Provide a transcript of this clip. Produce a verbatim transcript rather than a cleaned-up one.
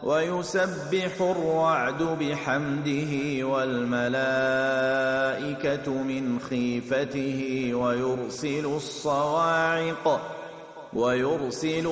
ويسبح الرعد بحمده والملائكة من خيفته ويرسل الصواعق ويرسل